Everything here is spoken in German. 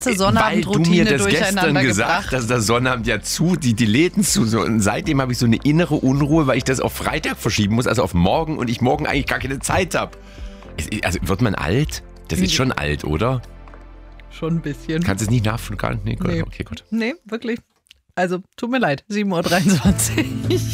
Weil du mir Sonnabendroutine das gestern durcheinander gesagt gebracht. hast, der Sonnabend ja zu, die Läden zu. So. Und seitdem habe ich so eine innere Unruhe, weil ich das auf Freitag verschieben muss, also auf morgen und ich morgen eigentlich gar keine Zeit habe. Also wird man alt? Das ist schon alt, oder? Schon ein bisschen. Kannst du es nicht nachvollziehen? Nee, gut. Nee. Okay, gut. Nee, wirklich. Also, tut mir leid. 7.23 Uhr.